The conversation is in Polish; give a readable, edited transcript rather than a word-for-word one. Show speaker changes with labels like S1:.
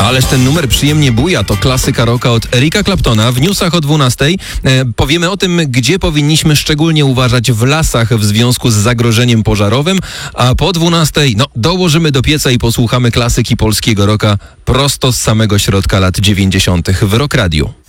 S1: Ależ ten numer przyjemnie buja, to klasyka rocka od Erika Claptona. W newsach o 12:00 powiemy o tym, gdzie powinniśmy szczególnie uważać w lasach w związku z zagrożeniem pożarowym, a po 12:00 dołożymy do pieca i posłuchamy klasyki polskiego rocka prosto z samego środka lat 90. w Rock Radiu.